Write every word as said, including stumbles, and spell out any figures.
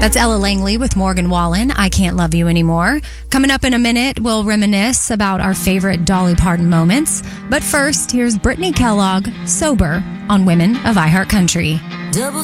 That's Ella Langley with Morgan Wallen, I Can't Love You Anymore. Coming up in a minute, we'll reminisce about our favorite Dolly Parton moments. But first, here's Brittany Kellogg, Sober, on Women of iHeartCountry. Double